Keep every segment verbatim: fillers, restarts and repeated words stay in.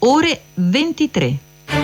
ore ventitré.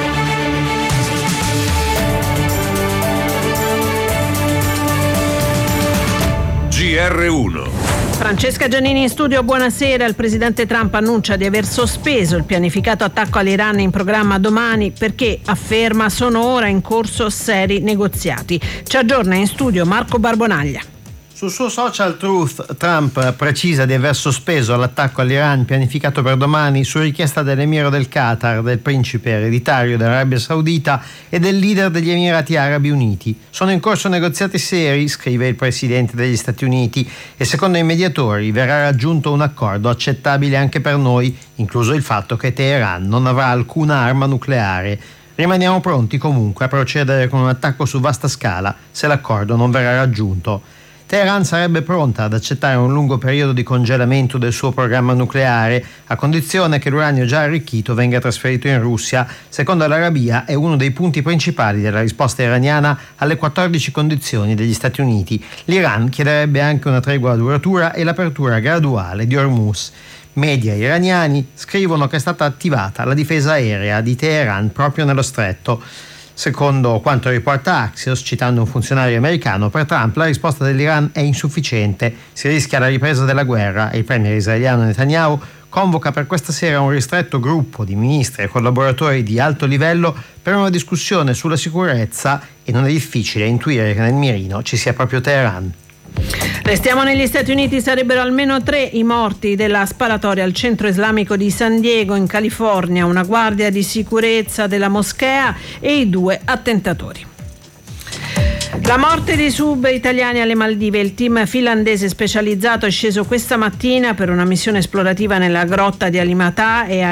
G R uno. Francesca Giannini in studio, buonasera. Il presidente Trump annuncia di aver sospeso il pianificato attacco all'Iran in programma domani perché, afferma, sono ora in corso seri negoziati. Ci aggiorna in studio Marco Barbonaglia. Sul suo social Truth, Trump precisa di aver sospeso l'attacco all'Iran pianificato per domani su richiesta dell'emiro del Qatar, del principe ereditario dell'Arabia Saudita e del leader degli Emirati Arabi Uniti. Sono in corso negoziati seri, scrive il presidente degli Stati Uniti, e secondo i mediatori verrà raggiunto un accordo accettabile anche per noi, incluso il fatto che Teheran non avrà alcuna arma nucleare. Rimaniamo pronti comunque a procedere con un attacco su vasta scala se l'accordo non verrà raggiunto. Teheran sarebbe pronta ad accettare un lungo periodo di congelamento del suo programma nucleare, a condizione che l'uranio già arricchito venga trasferito in Russia. Secondo l'Arabia è uno dei punti principali della risposta iraniana alle quattordici condizioni degli Stati Uniti. L'Iran chiederebbe anche una tregua duratura e l'apertura graduale di Hormuz. Media iraniani scrivono che è stata attivata la difesa aerea di Teheran proprio nello stretto. Secondo quanto riporta Axios, citando un funzionario americano, per Trump la risposta dell'Iran è insufficiente, si rischia la ripresa della guerra e il premier israeliano Netanyahu convoca per questa sera un ristretto gruppo di ministri e collaboratori di alto livello per una discussione sulla sicurezza e non è difficile intuire che nel mirino ci sia proprio Teheran. Restiamo negli Stati Uniti, sarebbero almeno tre i morti della sparatoria al centro islamico di San Diego in California, una guardia di sicurezza della moschea e i due attentatori. La morte di sub italiani alle Maldive. Il team finlandese specializzato è sceso questa mattina per una missione esplorativa nella grotta di Alimatà e ha